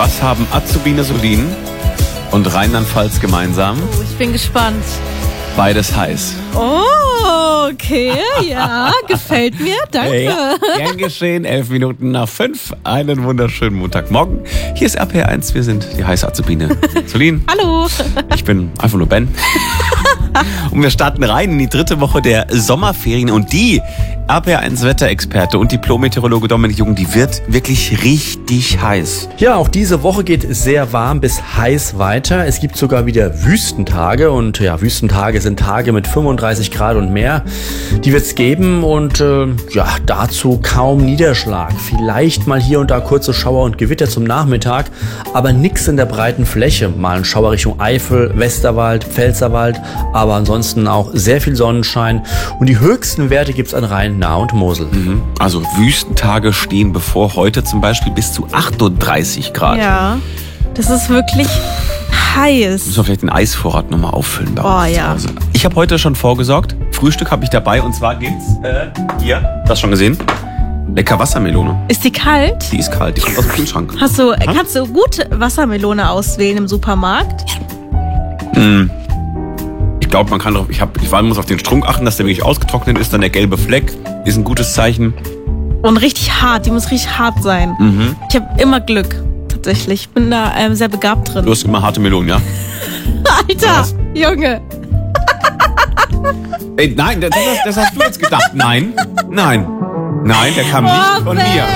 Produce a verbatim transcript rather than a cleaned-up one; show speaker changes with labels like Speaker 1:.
Speaker 1: Was haben Azubine Solin und Rheinland-Pfalz gemeinsam?
Speaker 2: Oh, ich bin gespannt.
Speaker 1: Beides heiß.
Speaker 2: Oh, okay, ja, gefällt mir, danke.
Speaker 1: Ja, gern geschehen, elf Minuten nach fünf. Einen wunderschönen Montagmorgen. Hier ist R P R eins, wir sind die heiße Azubine Solin.
Speaker 2: Hallo.
Speaker 1: Ich bin einfach nur Ben. Und wir starten rein in die dritte Woche der Sommerferien. Und die R P R eins Wetterexperte und Diplom-Meteorologe Dominik Jung, die wird wirklich richtig heiß.
Speaker 3: Ja, auch diese Woche geht es sehr warm bis heiß weiter. Es gibt sogar wieder Wüstentage. Und ja, Wüstentage sind Tage mit fünfunddreißig Grad und mehr. Die wird es geben und äh, ja, dazu kaum Niederschlag. Vielleicht mal hier und da kurze Schauer und Gewitter zum Nachmittag, aber nichts in der breiten Fläche. Mal ein Schauer Richtung Eifel, Westerwald, Pfälzerwald, aber ansonsten auch sehr viel Sonnenschein. Und die höchsten Werte gibt es an Rhein, Nahe und Mosel.
Speaker 1: Mhm. Also Wüstentage stehen bevor, heute zum Beispiel bis zu achtunddreißig Grad.
Speaker 2: Ja, das ist wirklich heiß.
Speaker 1: Müssen wir vielleicht den Eisvorrat nochmal auffüllen bei
Speaker 2: Oh,
Speaker 1: uns
Speaker 2: ja.
Speaker 1: zu Hause. Ich habe heute schon vorgesorgt. Frühstück habe ich dabei und zwar gibt's äh, hier, hast du schon gesehen? Lecker Wassermelone.
Speaker 2: Ist die kalt?
Speaker 1: Die ist kalt, die kommt aus dem Kühlschrank.
Speaker 2: Hast du, kannst du gute Wassermelone auswählen im Supermarkt?
Speaker 1: Hm. Ich glaube, man kann drauf, ich, hab, ich muss auf den Strunk achten, dass der wirklich ausgetrocknet ist. Dann der gelbe Fleck ist ein gutes Zeichen.
Speaker 2: Und richtig hart, die muss richtig hart sein.
Speaker 1: Mhm.
Speaker 2: Ich habe immer Glück, tatsächlich. Ich bin da ähm, sehr begabt drin.
Speaker 1: Du hast immer harte Melonen, ja?
Speaker 2: Alter,
Speaker 1: Was?
Speaker 2: Junge.
Speaker 1: Ey, nein, das, das, das hast du jetzt gedacht. Nein, nein, nein, der kam nicht
Speaker 2: Oh,
Speaker 1: von
Speaker 2: Ben.
Speaker 1: mir.